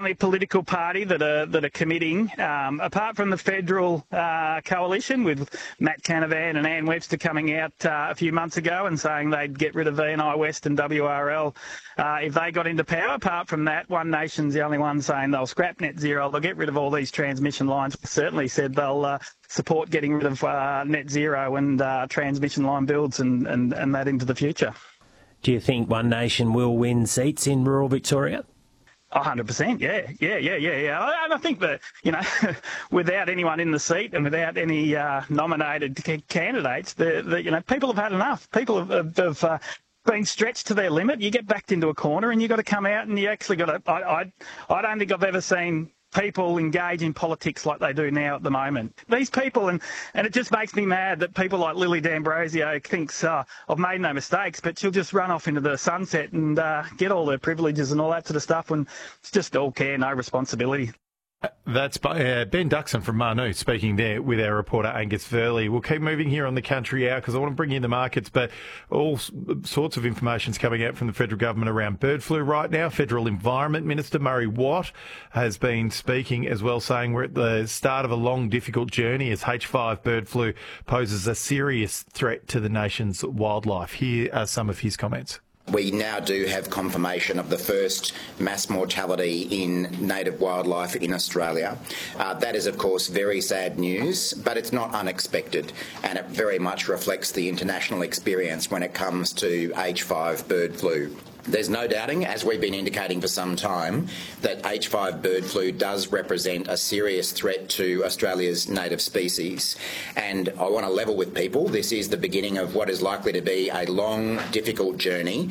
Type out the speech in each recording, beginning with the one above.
only political party that are committing, apart from the federal coalition with Matt Canavan and Ann Webster coming out a few months ago and saying they'd get rid of VNI West and WRL if they got into power. Apart from that, One Nation's the only one saying they'll scrap net zero. They'll get rid of all these transmission lines. Certainly said they'll support getting rid of net zero and transmission line builds and that into the future. Do you think One Nation will win seats in rural Victoria? 100%, yeah. And I think that, without anyone in the seat and without any nominated candidates, people have had enough. People have been stretched to their limit. You get backed into a corner and you've got to come out and you actually got to... I don't think I've ever seen people engage in politics like they do now at the moment. These people, and it just makes me mad that people like Lily D'Ambrosio thinks, I've made no mistakes, but she'll just run off into the sunset and get all her privileges and all that sort of stuff when it's just all care, no responsibility. That's Ben Duxon from Manu speaking there with our reporter Angus Verley. We'll keep moving here on the Country Hour because I want to bring you the markets, but all sorts of information's coming out from the federal government around bird flu right now. Federal Environment Minister Murray Watt has been speaking as well, saying we're at the start of a long, difficult journey as H5 bird flu poses a serious threat to the nation's wildlife. Here are some of his comments. We now do have confirmation of the first mass mortality in native wildlife in Australia. That is, of course, very sad news, but it's not unexpected, and it very much reflects the international experience when it comes to H5 bird flu. There's no doubting, as we've been indicating for some time, that H5 bird flu does represent a serious threat to Australia's native species. And I want to level with people, this is the beginning of what is likely to be a long, difficult journey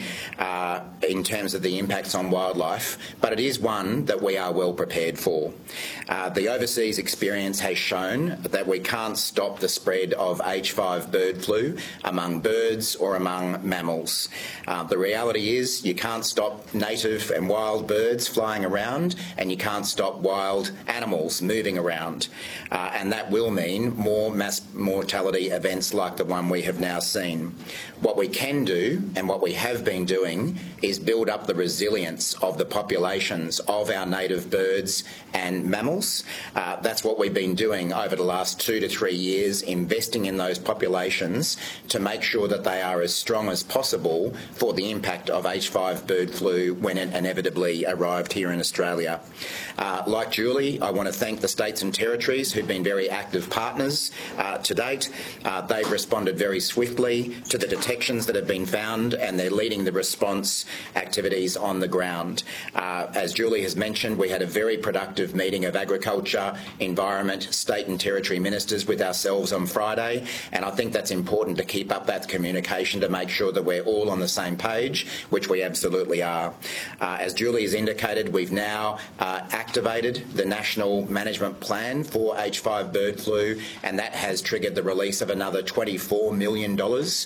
in terms of the impacts on wildlife, but it is one that we are well prepared for. The overseas experience has shown that we can't stop the spread of H5 bird flu among birds or among mammals. The reality is, you can't stop native and wild birds flying around, and you can't stop wild animals moving around. And that will mean more mass mortality events like the one we have now seen. What we can do, and what we have been doing, is build up the resilience of the populations of our native birds and mammals. That's what we've been doing over the last 2 to 3 years, investing in those populations to make sure that they are as strong as possible for the impact of H5 bird flu when it inevitably arrived here in Australia. Like Julie, I want to thank the states and territories who've been very active partners to date. They've responded very swiftly to the detections that have been found, and they're leading the response activities on the ground. As Julie has mentioned, we had a very productive meeting of agriculture, environment, state and territory ministers with ourselves on Friday, and I think that's important to keep up that communication to make sure that we're all on the same page, which we absolutely are. As Julie has indicated, we've now activated the National Management Plan for H5 bird flu, and that has triggered the release of another $24 million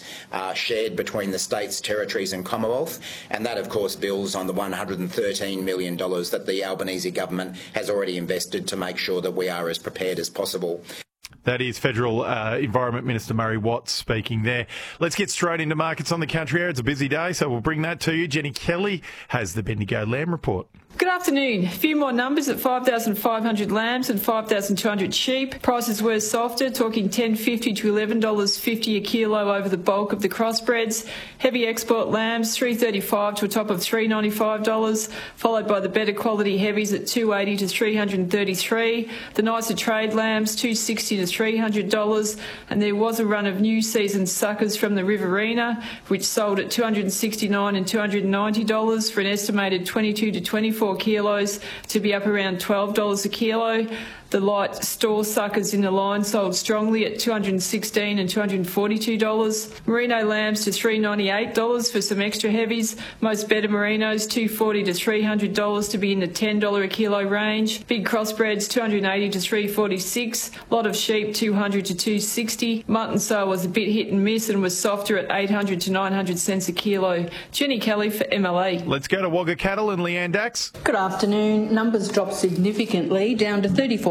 shared between the states, territories and Commonwealth, and that of course builds on the $113 million that the Albanese government has already invested to make sure that we are as prepared as possible. That is Federal Environment Minister Murray Watt speaking there. Let's get straight into markets on the Country Hour. It's a busy day, so we'll bring that to you. Jenny Kelly has the Bendigo Lamb Report. Good afternoon. A few more numbers at 5,500 lambs and 5,200 sheep. Prices were softer, talking $10.50 to $11.50 a kilo over the bulk of the crossbreds. Heavy export lambs $3.35 to a top of $3.95, followed by the better quality heavies at $2.80 to $333. The nicer trade lambs $2.60 to $300, and there was a run of new season suckers from the Riverina, which sold at $269 and $290 for an estimated 22 to 24 kilos, to be up around $12 a kilo. The light store suckers in the line sold strongly at $216 and $242. Merino lambs to $398 for some extra heavies. Most better merinos $240 to $300 to be in the $10 a kilo range. Big crossbreds $280 to $346. Lot of sheep $200 to $260. Mutton sale was a bit hit and miss and was softer at 800 to 900 cents a kilo. Jenny Kelly for MLA. Let's go to Wagga Cattle and Leanne Dax. News. Good afternoon. Numbers dropped significantly, down to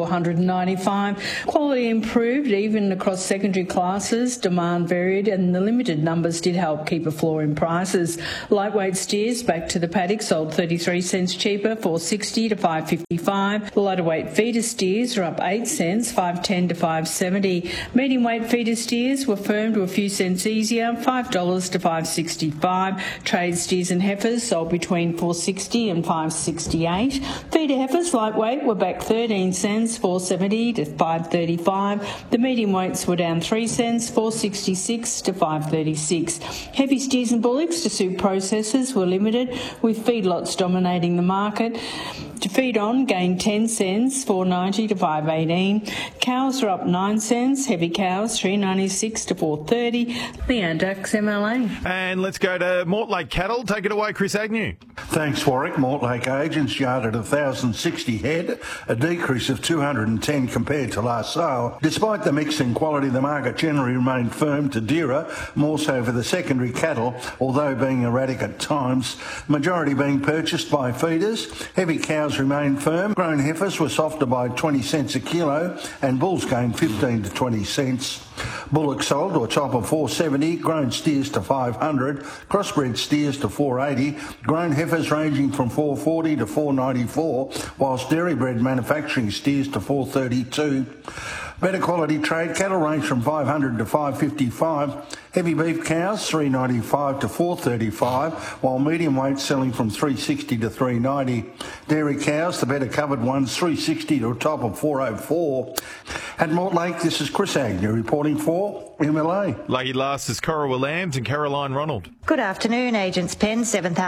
3,495. Quality improved even across secondary classes. Demand varied and the limited numbers did help keep a floor in prices. Lightweight steers back to the paddock sold 33 cents cheaper, $4.60 to $5.55. The lighter weight feeder steers are up 8 cents, $5.10 to $5.70. Medium weight feeder steers were firmed to a few cents easier, $5 to $5.65. Trade steers and heifers sold between $4.60 and $5.68. Feeder heifers lightweight were back 13 cents, $4.70 to $5.35. The medium weights were down 3 cents, $4.66 to $5.36. Heavy steers and bullocks to suit processors were limited, with feedlots dominating the market. To feed on gained 10 cents, $4.90 to $5.18. Cows are up 9 cents, heavy cows $3.96 to $4.30. Leanne Dux, MLA. And let's go to Mortlake Cattle. Take it away, Chris Agnew. Thanks, Warwick. Mortlake agents yarded 1,060 head, a decrease of 210 compared to last sale. Despite the mix in quality, the market generally remained firm to dearer, more so for the secondary cattle, although being erratic at times. Majority being purchased by feeders. Heavy cows remained firm. Grown heifers were softer by 20 cents a kilo, and bulls gained 15 to 20 cents. Bullocks sold to a top of $4.70, grown steers to $500, crossbred steers to $4.80, grown heifers ranging from $4.40 to $4.94, whilst dairy-bred manufacturing steers to $4.32. Better quality trade cattle range from $500 to $5.55. Heavy beef cows $3.95 to $4.35, while medium weight selling from $3.60 to $3.90. Dairy cows, the better covered ones, $3.60 to a top of $4.04. At Mortlake, this is Chris Agnew reporting for MLA. Lucky last is Corowa Lambs and Caroline Ronald. Good afternoon. Agents Pen,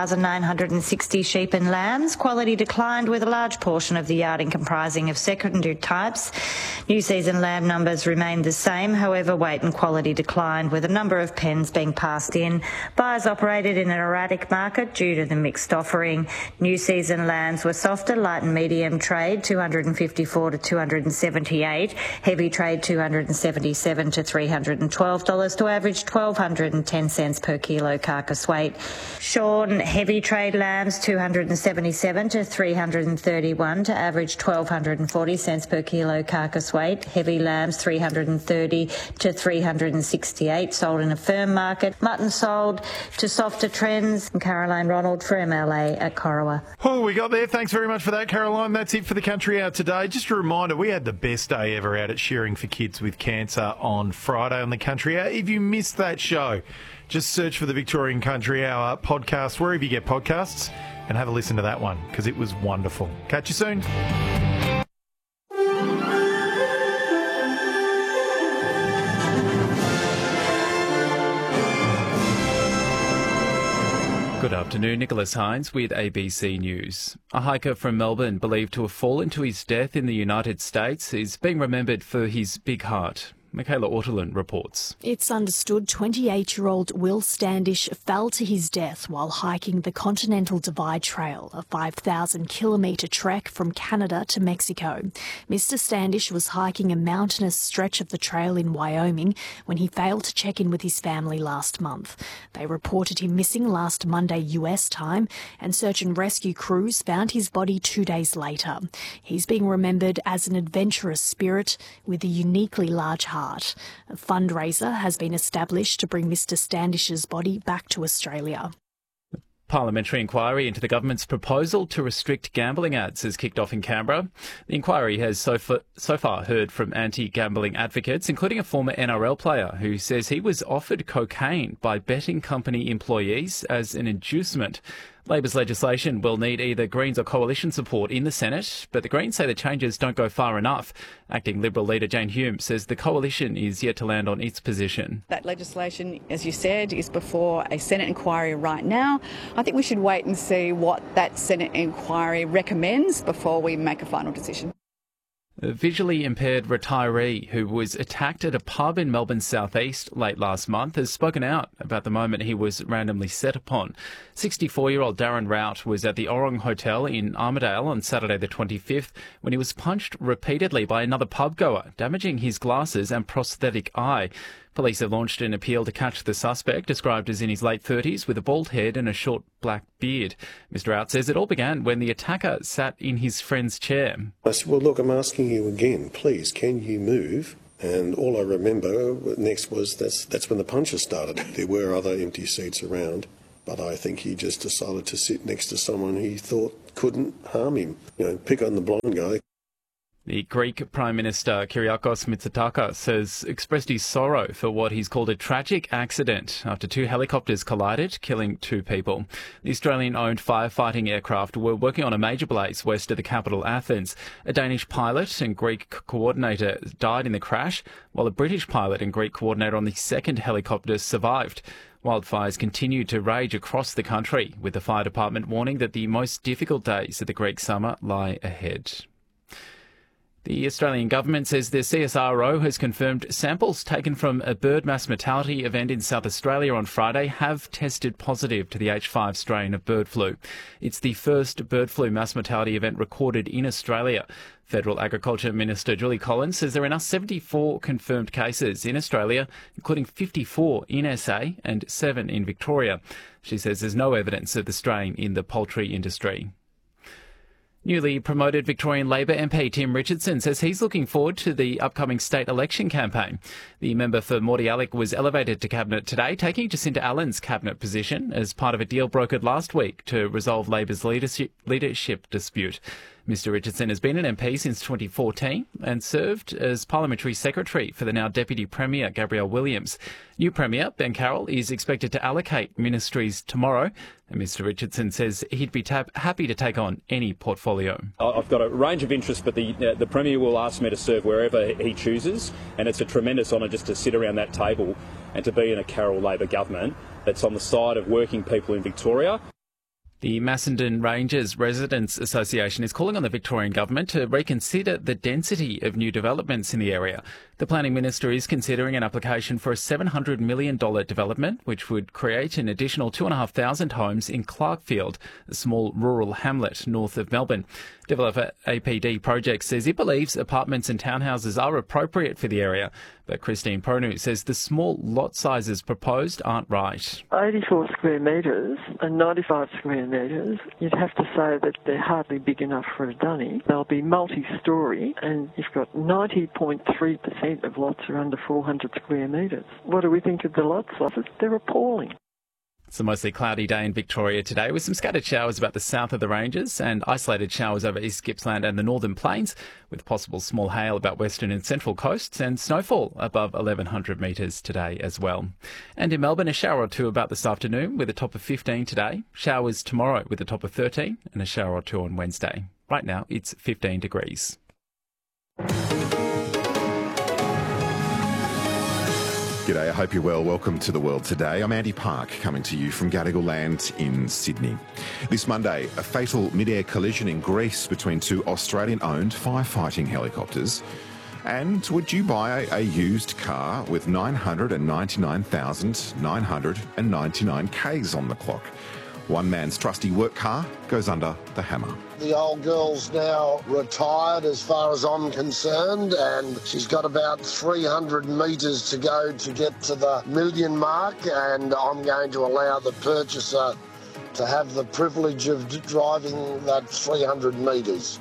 7,960 sheep and lambs. Quality declined with a large portion of the yarding comprising of secondary types. New season lamb numbers remained the same, however weight and quality declined with a number of pens being passed in. Buyers operated in an erratic market due to the mixed offering. New season lambs were softer, light and medium trade $254 to $278, heavy trade $277 to $312 to average $1,210 per kilo carcass weight. Shorn heavy trade lambs $277 to $331 to average $1,240 per kilo carcass weight. Heavy lambs $330 to $368 sold in a firm market. Mutton sold to softer trends. Caroline Ronald for MLA at Corowa. Oh, we got there. Thanks very much for that, Caroline. That's it for the Country Hour today. Just a reminder, we had the best day ever out at Shearing for Kids with Cancer on Friday on the Country Hour. If you missed that show, just search for the Victorian Country Hour podcast wherever you get podcasts and have a listen to that one because it was wonderful. Catch you soon. Good afternoon, Nicholas Hines with ABC News. A hiker from Melbourne believed to have fallen to his death in the United States is being remembered for his big heart. Michaela Ortolin reports. It's understood 28-year-old Will Standish fell to his death while hiking the Continental Divide Trail, a 5,000-kilometre trek from Canada to Mexico. Mr Standish was hiking a mountainous stretch of the trail in Wyoming when he failed to check in with his family last month. They reported him missing last Monday US time, and search and rescue crews found his body 2 days later. He's being remembered as an adventurous spirit with a uniquely large heart. A fundraiser has been established to bring Mr Standish's body back to Australia. Parliamentary inquiry into the government's proposal to restrict gambling ads has kicked off in Canberra. The inquiry has so far heard from anti-gambling advocates, including a former NRL player who says he was offered cocaine by betting company employees as an inducement. Labor's legislation will need either Greens or coalition support in the Senate, but the Greens say the changes don't go far enough. Acting Liberal leader Jane Hume says the coalition is yet to land on its position. That legislation, as you said, is before a Senate inquiry right now. I think we should wait and see what that Senate inquiry recommends before we make a final decision. A visually impaired retiree who was attacked at a pub in Melbourne's southeast late last month has spoken out about the moment he was randomly set upon. 64-year-old Darren Rout was at the Orong Hotel in Armidale on Saturday the 25th when he was punched repeatedly by another pub goer, damaging his glasses and prosthetic eye. Police have launched an appeal to catch the suspect, described as in his late 30s with a bald head and a short black beard. Mr. Out says it all began when the attacker sat in his friend's chair. I said, well, look, I'm asking you again, please, can you move? And all I remember next was that's when the punches started. There were other empty seats around, but I think he just decided to sit next to someone he thought couldn't harm him. Pick on the blonde guy. The Greek Prime Minister Kyriakos Mitsotakis has expressed his sorrow for what he's called a tragic accident after two helicopters collided, killing two people. The Australian-owned firefighting aircraft were working on a major blaze west of the capital, Athens. A Danish pilot and Greek coordinator died in the crash, while a British pilot and Greek coordinator on the second helicopter survived. Wildfires continue to rage across the country, with the fire department warning that the most difficult days of the Greek summer lie ahead. The Australian government says the CSIRO has confirmed samples taken from a bird mass mortality event in South Australia on Friday have tested positive to the H5 strain of bird flu. It's the first bird flu mass mortality event recorded in Australia. Federal Agriculture Minister Julie Collins says there are now 74 confirmed cases in Australia, including 54 in SA and 7 in Victoria. She says there's no evidence of the strain in the poultry industry. Newly promoted Victorian Labor MP Tim Richardson says he's looking forward to the upcoming state election campaign. The member for Mordialloc was elevated to Cabinet today, taking Jacinta Allen's Cabinet position as part of a deal brokered last week to resolve Labor's leadership dispute. Mr Richardson has been an MP since 2014 and served as Parliamentary Secretary for the now Deputy Premier Gabrielle Williams. New Premier Ben Carroll is expected to allocate ministries tomorrow, and Mr Richardson says he'd be happy to take on any portfolio. I've got a range of interests, but the Premier will ask me to serve wherever he chooses, and it's a tremendous honour just to sit around that table and to be in a Carroll Labor government that's on the side of working people in Victoria. The Macedon Ranges Residents Association is calling on the Victorian Government to reconsider the density of new developments in the area. The Planning Minister is considering an application for a $700 million development, which would create an additional 2,500 homes in Clarkfield, a small rural hamlet north of Melbourne. Developer APD Projects says it believes apartments and townhouses are appropriate for the area, but Christine Pronu says the small lot sizes proposed aren't right. 84 square metres and 95 square metres, you'd have to say that they're hardly big enough for a dunny. They'll be multi-storey, and you've got 90.3% of lots are under 400 square metres. What do we think of the lot sizes? They're appalling. It's a mostly cloudy day in Victoria today, with some scattered showers about the south of the ranges and isolated showers over East Gippsland and the northern plains, with possible small hail about western and central coasts and snowfall above 1,100 metres today as well. And in Melbourne, a shower or two about this afternoon with a top of 15 today. Showers tomorrow with a top of 13 and a shower or two on Wednesday. Right now, it's 15 degrees. G'day, I hope you're well. Welcome to The World Today. I'm Andy Park, coming to you from Gadigal Land in Sydney. This Monday, a fatal mid-air collision in Greece between two Australian-owned firefighting helicopters. And would you buy a used car with 999,999 Ks on the clock? One man's trusty work car goes under the hammer. The old girl's now retired as far as I'm concerned, and she's got about 300 metres to go to get to the million mark, and I'm going to allow the purchaser to have the privilege of driving that 300 metres.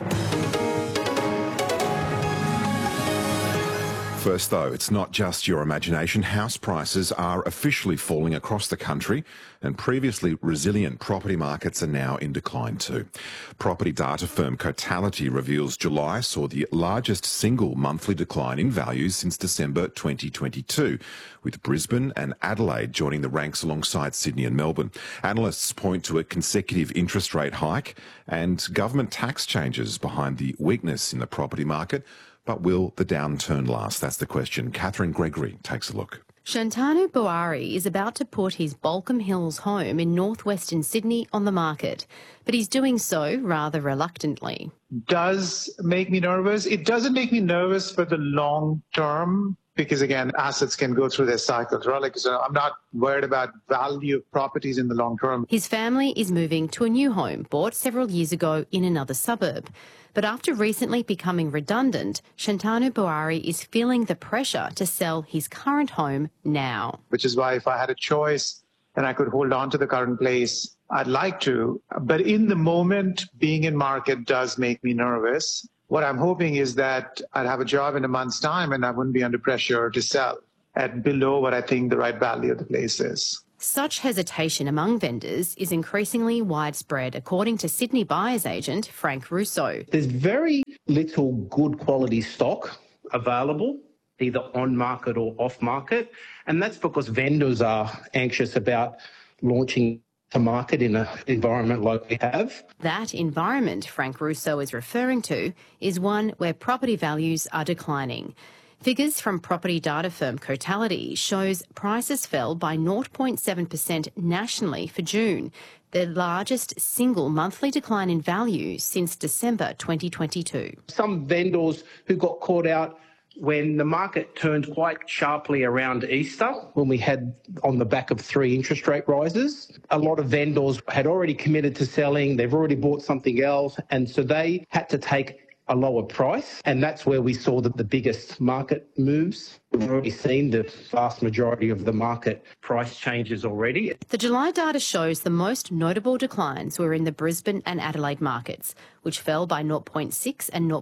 First, though, it's not just your imagination. House prices are officially falling across the country, and previously resilient property markets are now in decline too. Property data firm Cotality reveals July saw the largest single monthly decline in values since December 2022, with Brisbane and Adelaide joining the ranks alongside Sydney and Melbourne. Analysts point to a consecutive interest rate hike and government tax changes behind the weakness in the property market. But will the downturn last? That's the question. Catherine Gregory takes a look. Shantanu Buhari is about to put his Balcombe Hills home in northwestern Sydney on the market, but he's doing so rather reluctantly. Does make me nervous. It doesn't make me nervous for the long term because, again, assets can go through their cycles, right? Like, so I'm not worried about value of properties in the long term. His family is moving to a new home bought several years ago in another suburb. But after recently becoming redundant, Shantanu Buari is feeling the pressure to sell his current home now. Which is why if I had a choice and I could hold on to the current place, I'd like to. But in the moment, being in market does make me nervous. What I'm hoping is that I'd have a job in a month's time and I wouldn't be under pressure to sell at below what I think the right value of the place is. Such hesitation among vendors is increasingly widespread, according to Sydney buyer's agent Frank Russo. There's very little good quality stock available, either on market or off market, and that's because vendors are anxious about launching to market in an environment like we have. That environment Frank Russo is referring to is one where property values are declining. Figures from property data firm Cotality shows prices fell by 0.7% nationally for June, the largest single monthly decline in value since December 2022. Some vendors who got caught out when the market turned quite sharply around Easter, when we had on the back of 3 interest rate rises, a lot of vendors had already committed to selling, they've already bought something else, and so they had to take a lower price, and that's where we saw the biggest market moves. We've already seen the vast majority of the market price changes already. The July data shows the most notable declines were in the Brisbane and Adelaide markets, which fell by 0.6 and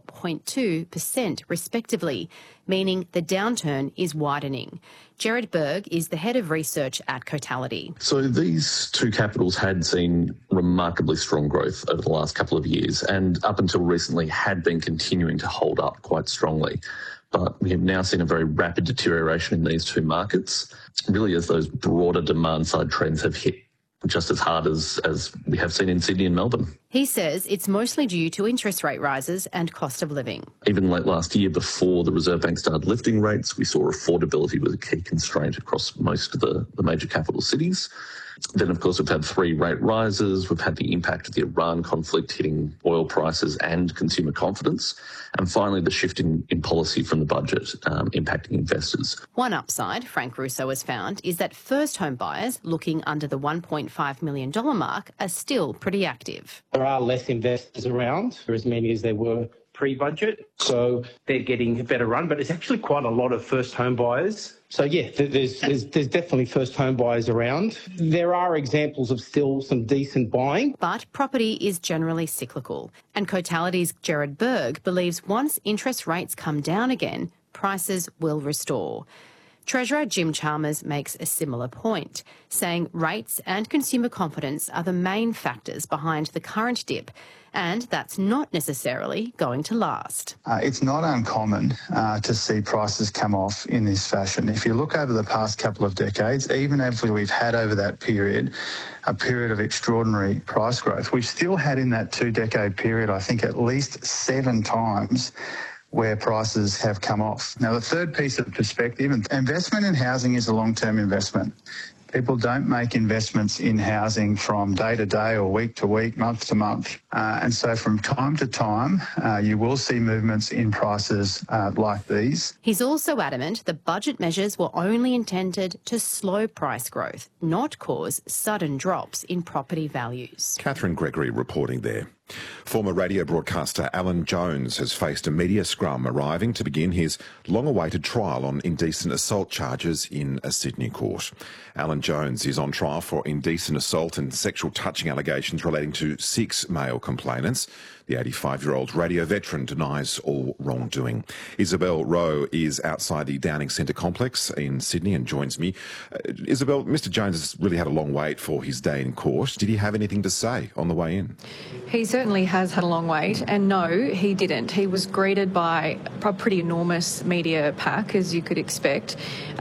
0.2% respectively, meaning the downturn is widening. Gerard Berg is the head of research at Cotality. So these two capitals had seen remarkably strong growth over the last couple of years, and up until recently had been continuing to hold up quite strongly. But we have now seen a very rapid deterioration in these two markets, really as those broader demand-side trends have hit just as hard as we have seen in Sydney and Melbourne. He says it's mostly due to interest rate rises and cost of living. Even late last year, before the Reserve Bank started lifting rates, we saw affordability was a key constraint across most of the major capital cities. Then, of course, we've had 3 rate rises. We've had the impact of the Iran conflict hitting oil prices and consumer confidence. And finally, the shift in policy from the budget impacting investors. One upside, Frank Russo has found, is that first home buyers looking under the $1.5 million mark are still pretty active. There are less investors around, or as many as there were pre-budget, so they're getting a better run, but it's actually quite a lot of first home buyers. So yeah, there's definitely first home buyers around. There are examples of still some decent buying. But property is generally cyclical, and Cotality's Gerard Berg believes once interest rates come down again, prices will restore. Treasurer Jim Chalmers makes a similar point, saying rates and consumer confidence are the main factors behind the current dip, and that's not necessarily going to last. It's not uncommon to see prices come off in this fashion. If you look over the past couple of decades, even if we've had over that period a period of extraordinary price growth, we've still had in that 2-decade period, I think, at least 7 times where prices have come off. Now, the third piece of perspective, investment in housing is a long-term investment. People don't make investments in housing from day to day or week to week, month to month. And so from time to time, you will see movements in prices like these. He's also adamant the budget measures were only intended to slow price growth, not cause sudden drops in property values. Catherine Gregory reporting there. Former radio broadcaster Alan Jones has faced a media scrum arriving to begin his long-awaited trial on indecent assault charges in a Sydney court. Alan Jones is on trial for indecent assault and sexual touching allegations relating to 6 male complainants. The 85-year-old radio veteran denies all wrongdoing. Isabel Rowe is outside the Downing Centre complex in Sydney and joins me. Isabel, Mr Jones has really had a long wait for his day in court. Did he have anything to say on the way in? He certainly has had a long wait, and no, he didn't. He was greeted by a pretty enormous media pack, as you could expect.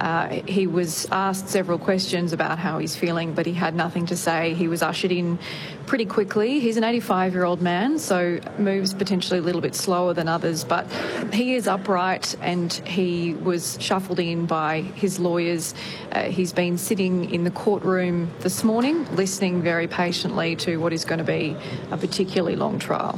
He was asked several questions about how he's feeling, but he had nothing to say. He was ushered in pretty quickly. He's an 85-year-old man, so moves potentially a little bit slower than others, but he is upright and he was shuffled in by his lawyers. He's been sitting in the courtroom this morning, listening very patiently to what is going to be a particularly long trial.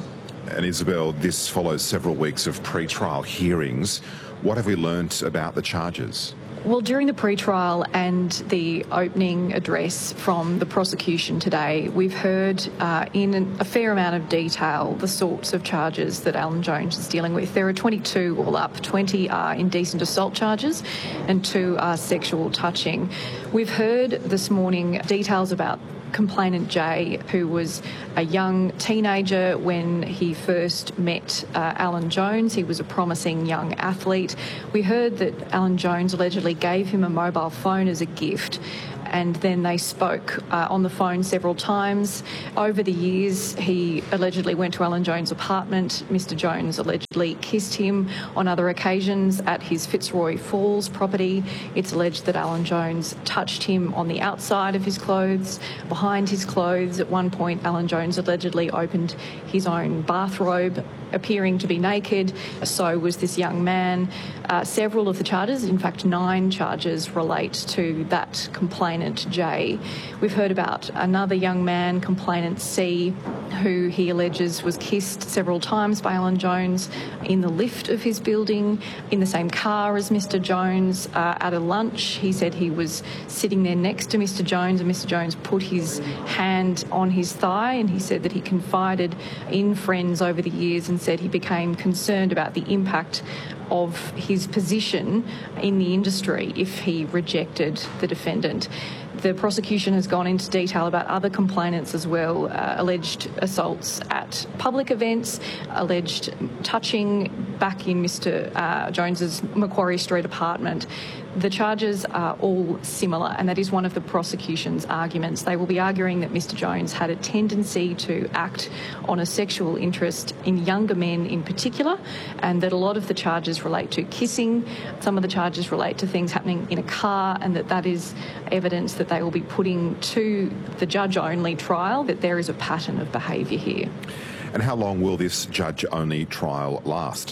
And Isabel, this follows several weeks of pre-trial hearings. What have we learnt about the charges? Well, during the pre-trial and the opening address from the prosecution today, we've heard in a fair amount of detail the sorts of charges that Alan Jones is dealing with. There are 22 all up. 20 are indecent assault charges and 2 are sexual touching. We've heard this morning details about complainant Jay, who was a young teenager when he first met Alan Jones. He was a promising young athlete. We heard that Alan Jones allegedly gave him a mobile phone as a gift, and then they spoke on the phone several times. Over the years, he allegedly went to Alan Jones' apartment. Mr Jones allegedly kissed him on other occasions at his Fitzroy Falls property. It's alleged that Alan Jones touched him on the outside of his clothes, behind his clothes. At one point, Alan Jones allegedly opened his own bathrobe, appearing to be naked. So was this young man. Several of the charges, in fact 9 charges, relate to that complainant Jay. We've heard about another young man, complainant C, who he alleges was kissed several times by Alan Jones in the lift of his building, in the same car as Mr Jones, at a lunch. He said he was sitting there next to Mr Jones and Mr Jones put his hand on his thigh, and he said that he confided in friends over the years and said he became concerned about the impact of his position in the industry if he rejected the defendant. The prosecution has gone into detail about other complainants as well, alleged assaults at public events, alleged touching back in Mr Jones's Macquarie Street apartment. The charges are all similar, and that is one of the prosecution's arguments. They will be arguing that Mr Jones had a tendency to act on a sexual interest in younger men in particular, and that a lot of the charges relate to kissing. Some of the charges relate to things happening in a car, and that is evidence that they will be putting to the judge-only trial that there is a pattern of behaviour here. And how long will this judge-only trial last?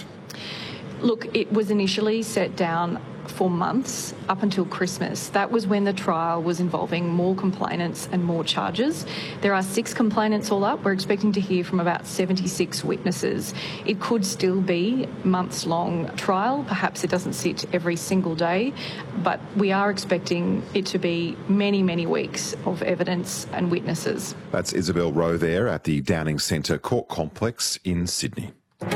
Look, it was initially set down for months up until Christmas. That was when the trial was involving more complainants and more charges. There are 6 complainants all up. We're expecting to hear from about 76 witnesses. It could still be months-long trial. Perhaps it doesn't sit every single day, but we are expecting it to be many, many weeks of evidence and witnesses. That's Isabel Rowe there at the Downing Centre Court Complex in Sydney.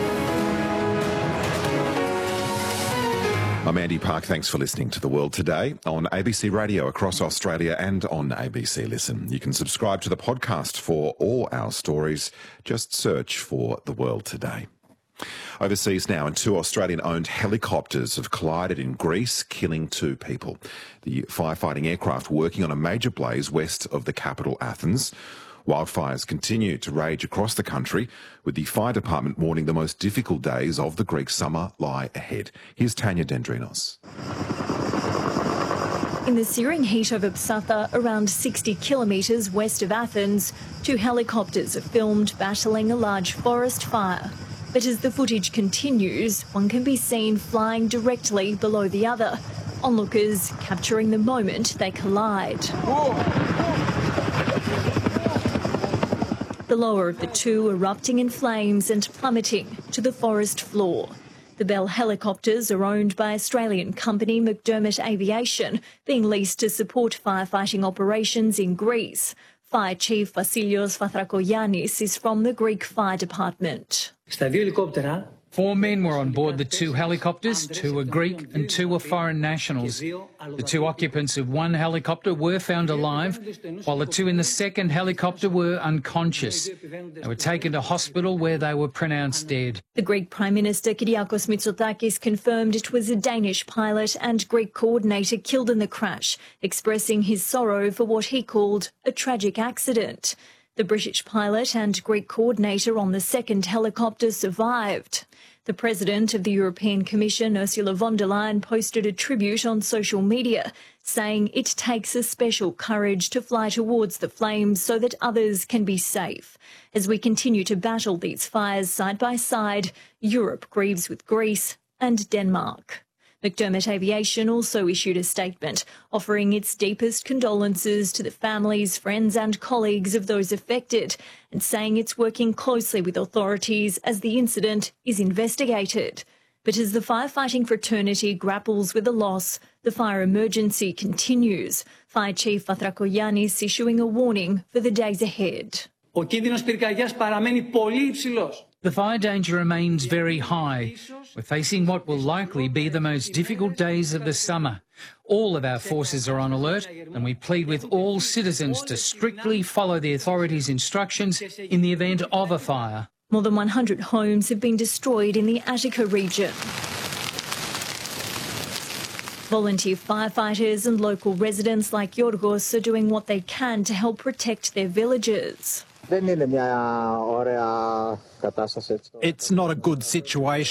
I'm Andy Park. Thanks for listening to The World Today on ABC Radio across Australia and on ABC Listen. You can subscribe to the podcast for all our stories. Just search for The World Today. Overseas now, and 2 Australian-owned helicopters have collided in Greece, killing 2 people. The firefighting aircraft working on a major blaze west of the capital, Athens. Wildfires continue to rage across the country, with the fire department warning the most difficult days of the Greek summer lie ahead. Here's Tanya Dendrinos. In the searing heat over Psatha, around 60 kilometres west of Athens, 2 helicopters are filmed battling a large forest fire. But as the footage continues, one can be seen flying directly below the other, onlookers capturing the moment they collide. The lower of the 2 erupting in flames and plummeting to the forest floor. The Bell helicopters are owned by Australian company McDermott Aviation, being leased to support firefighting operations in Greece. Fire Chief Vasilios Vathrakoyannis is from the Greek Fire Department. 4 men were on board the 2 helicopters. 2 were Greek and 2 were foreign nationals. The 2 occupants of 1 helicopter were found alive, while the 2 in the second helicopter were unconscious. They were taken to hospital where they were pronounced dead. The Greek Prime Minister Kyriakos Mitsotakis confirmed it was a Danish pilot and Greek coordinator killed in the crash, expressing his sorrow for what he called a tragic accident. The British pilot and Greek coordinator on the second helicopter survived. The President of the European Commission, Ursula von der Leyen, posted a tribute on social media, saying it takes a special courage to fly towards the flames so that others can be safe. As we continue to battle these fires side by side, Europe grieves with Greece and Denmark. McDermott Aviation also issued a statement offering its deepest condolences to the families, friends and colleagues of those affected and saying it's working closely with authorities as the incident is investigated. But as the firefighting fraternity grapples with the loss, the fire emergency continues. Fire Chief Vathrakoyannis issuing a warning for the days ahead. Ο κίνδυνος πυρκαγιάς παραμένει πολύ υψηλός. The fire danger remains very high. We're facing what will likely be the most difficult days of the summer. All of our forces are on alert and we plead with all citizens to strictly follow the authorities' instructions in the event of a fire. More than 100 homes have been destroyed in the Attica region. Volunteer firefighters and local residents like Yorgos are doing what they can to help protect their villages. It's not a good situation.